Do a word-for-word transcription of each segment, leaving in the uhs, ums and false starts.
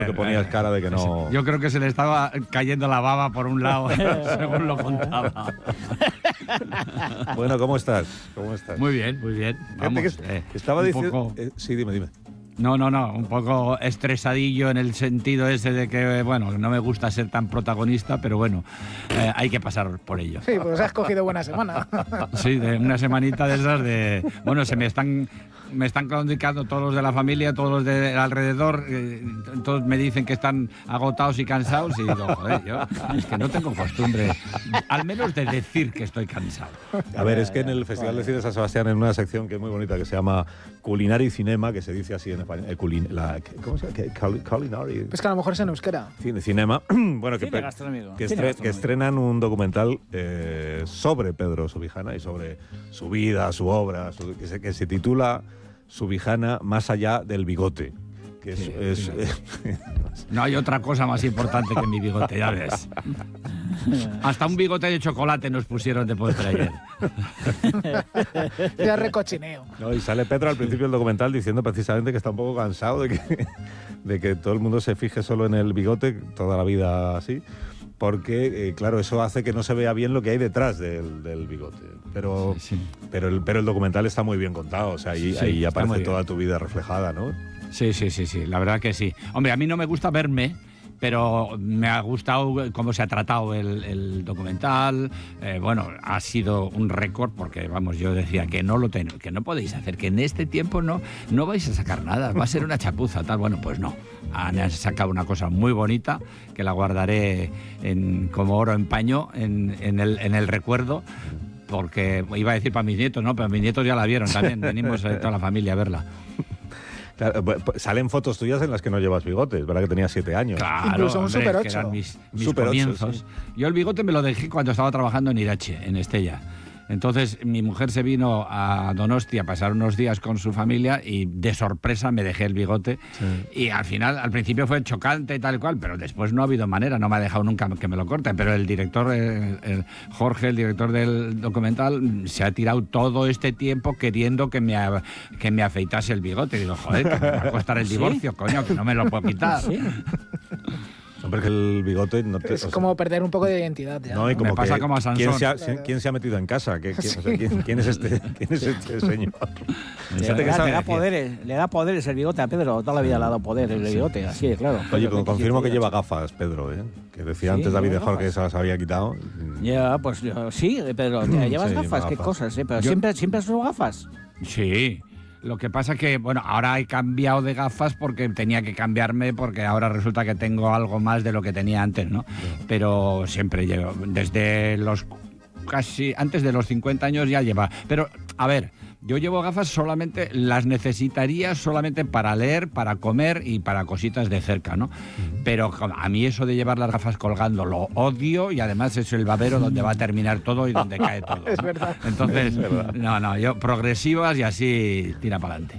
Que ponías cara de que no... Yo creo que se le estaba cayendo la baba por un lado, según lo contaba. Bueno, ¿cómo estás? ¿Cómo estás? Muy bien, muy bien. Vamos, que eh, estaba diciendo... poco... Eh, sí, dime, dime. No, no, no, un poco estresadillo en el sentido ese de que, bueno, no me gusta ser tan protagonista, pero bueno, eh, hay que pasar por ello. Sí, pues has cogido buena semana. Sí, de una semanita de esas de... Bueno, se me están... Me están comunicando todos los de la familia, todos los de alrededor, eh, todos me dicen que están agotados y cansados y digo, joder, yo es que no tengo costumbre, al menos de decir que estoy cansado. A ver, es que en el Festival de Cine de San Sebastián, en una sección que es muy bonita, que se llama Culinario y Cinema, que se dice así en español, eh, culin, la, ¿cómo se llama? Culinary. Pues que a lo mejor es en euskera. Cine, cinema, bueno, que, Cine gastronómico. que, Cine estre, gastronómico. que estrenan un documental eh, sobre Pedro Subijana y sobre su vida, su obra, su, que, se, que se titula Subijana más allá del bigote. Que es, Sí, es, sí. eh, No hay otra cosa más importante que mi bigote, ya ves. Hasta un bigote de chocolate nos pusieron de postre ayer. Ya recochineo. no, y sale Pedro al principio del documental diciendo precisamente que está un poco cansado de que, de que todo el mundo se fije solo en el bigote, toda la vida así. Porque, eh, claro, eso hace que no se vea bien lo que hay detrás del, del bigote. Pero, Sí, sí. pero, el, pero el documental está muy bien contado, o sea, ahí, Sí, ahí está muy aparece bien. toda tu vida reflejada, ¿no? Sí, sí, sí, sí, la verdad que sí. Hombre, a mí no me gusta verme, pero me ha gustado cómo se ha tratado el, el documental. Eh, bueno, ha sido un récord porque, vamos, yo decía que no lo ten, que no podéis hacer, que en este tiempo no, no vais a sacar nada, va a ser una chapuza, tal. Bueno, pues no. Han sacado una cosa muy bonita que la guardaré en, como oro en paño en, en, el, en el recuerdo. Porque iba a decir para mis nietos, ¿no? Pero mis nietos ya la vieron también. Venimos eh, toda la familia a verla. Claro, pues, pues, salen fotos tuyas en las que no llevas bigotes, ¿verdad? Que tenías siete años. Claro, Incluso un hombre, Super que ocho. eran mis, mis Super ocho, comienzos. sí. Yo el bigote me lo dejé cuando estaba trabajando en Irache, en Estella. Entonces mi mujer se vino a Donostia a pasar unos días con su familia y de sorpresa me dejé el bigote. Sí. Y al final, al principio fue chocante y tal cual, pero después no ha habido manera, no me ha dejado nunca que me lo corte. Pero el director, el, el Jorge, el director del documental, se ha tirado todo este tiempo queriendo que me, a- que me afeitase el bigote. Y digo, joder, que me va a costar el ¿Sí? divorcio, coño, que no me lo puedo quitar. Sí. Hombre, que el bigote no te... Es o sea, como perder un poco de identidad ya. no, y ¿no? como Me pasa que, como a Sansón. ¿quién se ha, Claro. ¿quién se ha metido en casa? ¿Qué- quién, o sea, Sí. ¿quién, quién es este, ¿Quién es este señor? Le, Fíjate que da, sabe le da decir. poderes, le da poderes el bigote a Pedro. Toda la vida le ha dado poder el bigote, así es, claro. Oye, Pedro, confirmo que veintisiete lleva años. gafas, Pedro, ¿eh? Que decía Sí, antes David de lleva Jorge que gafas. se las había quitado. Ya, pues yo- sí, Pedro, ¿te llevas Sí, lleva gafas? ¿Qué gafas. cosas? ¿Eh? Pero Yo- siempre, siempre has usado gafas. Sí. Lo que pasa que, bueno, ahora he cambiado de gafas porque tenía que cambiarme porque ahora resulta que tengo algo más de lo que tenía antes, ¿no? Pero siempre llevo, desde los casi, antes de los cincuenta años ya lleva. Pero, a ver, yo llevo gafas solamente, las necesitaría solamente para leer, para comer y para cositas de cerca, ¿no? Pero jo, a mí eso de llevar las gafas colgando lo odio y además es el babero donde va a terminar todo y donde cae todo. Es ¿no? verdad. Entonces, Es verdad. no, no, yo progresivas y así tira para adelante.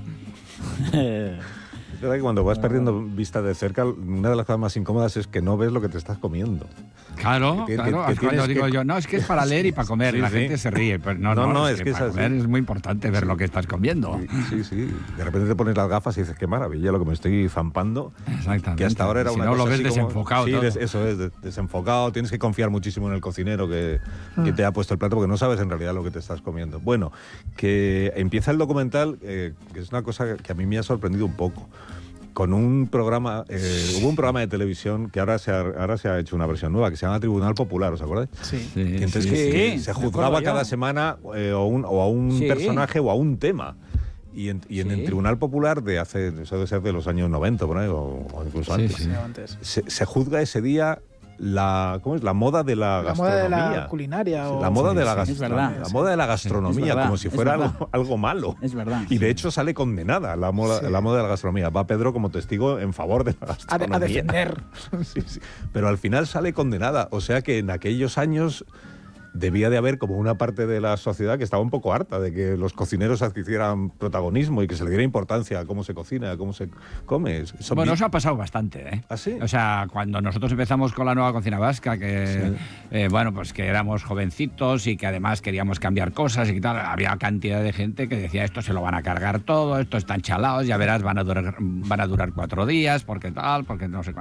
Es verdad que cuando vas perdiendo vista de cerca, una de las cosas más incómodas es que no ves lo que te estás comiendo. Claro, Que- que- claro. que es cuando tienes digo que- yo, no, es que es para leer y para comer. Sí, la sí. gente se ríe. Pero no, No, no, no, es, es que, que es para así. comer es muy importante ver lo que estás comiendo. Sí, sí. De repente te pones las gafas y dices, qué maravilla lo que me estoy zampando. Exactamente. Que hasta ahora era Si una no, cosa lo ves así como- desenfocado. Sí, todo. des- eso es, des- desenfocado. Tienes que confiar muchísimo en el cocinero que, que te ha puesto el plato porque no sabes en realidad lo que te estás comiendo. Bueno, que empieza el documental, eh, que es una cosa que a mí me ha sorprendido un poco. Con un programa, eh, hubo un programa de televisión que ahora se, ha, ahora se ha hecho una versión nueva que se llama Tribunal Popular, ¿os acordáis? Sí. Sí, Y entonces sí, que- sí. que se me juzgaba acuerdo cada yo. semana eh, o, un- o a un Sí. personaje o a un tema. Y en, y en el Sí. Tribunal Popular de hace, eso debe ser de los años noventa, por ahí, o, o incluso Sí, antes, sí. Sí, antes. se, se juzga ese día la, ¿cómo es? La moda de la, La moda de gastronomía. la culinaria. O... La moda Sí, de la sí, es gastronomía. verdad. La moda de la gastronomía, Es verdad, como si es fuera verdad. algo, algo malo. Es verdad. Y de hecho sale condenada la moda, Sí. la moda de la gastronomía. Va Pedro como testigo en favor de la A, de- gastronomía. a defender. Sí, sí. Pero al final sale condenada. O sea que en aquellos años debía de haber como una parte de la sociedad que estaba un poco harta de que los cocineros adquirieran protagonismo y que se le diera importancia a cómo se cocina, a cómo se come. Son Bueno, bien... eso ha pasado bastante, ¿eh? ¿Ah, sí? O sea, cuando nosotros empezamos con la nueva cocina vasca, que, Sí. eh, bueno, pues que éramos jovencitos y que además queríamos cambiar cosas y tal, había cantidad de gente que decía, esto se lo van a cargar todo, esto están chalados, ya verás, van a durar, van a durar cuatro días, porque tal, porque no sé cuánto.